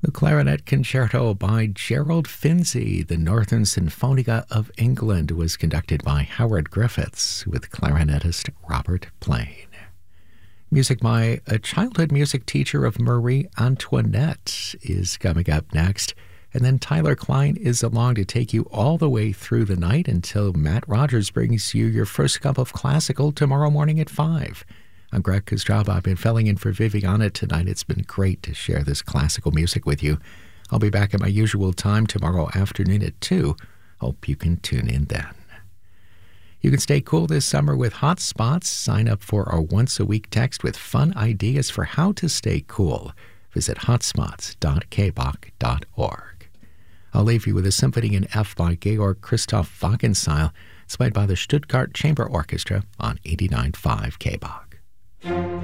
The Clarinet Concerto by Gerald Finzi, the Northern Sinfonia of England, was conducted by Howard Griffiths with clarinetist Robert Plain. Music by a childhood music teacher of Marie Antoinette is coming up next. And then Tyler Klein is along to take you all the way through the night until Matt Rogers brings you your first cup of classical tomorrow morning at 5. I'm Greg Kostrava. I've been filling in for Viviana tonight. It's been great to share this classical music with you. I'll be back at my usual time tomorrow afternoon at 2. Hope you can tune in then. You can stay cool this summer with Hot Spots. Sign up for our once-a-week text with fun ideas for how to stay cool. Visit hotspots.kbach.org. I'll leave you with a symphony in F by Georg Christoph Wagenseil. It's played by the Stuttgart Chamber Orchestra on 89.5 KBach.